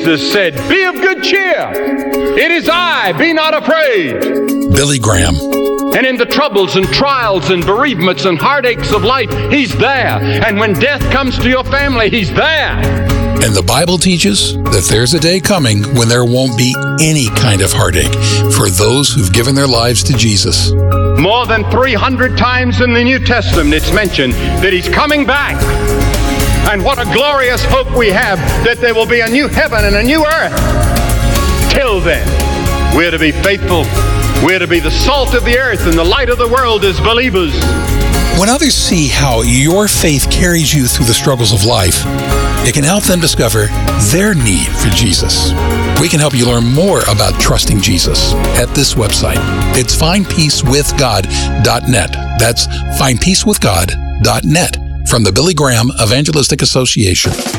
Jesus said, "Be of good cheer. It is I, be not afraid." Billy Graham. And in the troubles and trials and bereavements and heartaches of life, He's there. And when death comes to your family, He's there. And the Bible teaches that there's a day coming when there won't be any kind of heartache for those who've given their lives to Jesus. More than 300 times in the New Testament it's mentioned that He's coming back. And what a glorious hope we have that there will be a new heaven and a new earth. Till then, we're to be faithful. We're to be the salt of the earth and the light of the world as believers. When others see how your faith carries you through the struggles of life, it can help them discover their need for Jesus. We can help you learn more about trusting Jesus at this website. It's findpeacewithgod.net. That's findpeacewithgod.net from the Billy Graham Evangelistic Association.